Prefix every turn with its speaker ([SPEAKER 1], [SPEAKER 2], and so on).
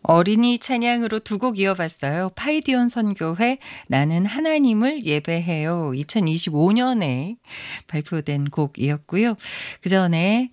[SPEAKER 1] 어린이 찬양으로 두 곡 이어봤어요. 파이디온 선교회 나는 하나님을 예배해요. 2025년에 발표된 곡이었고요. 그전에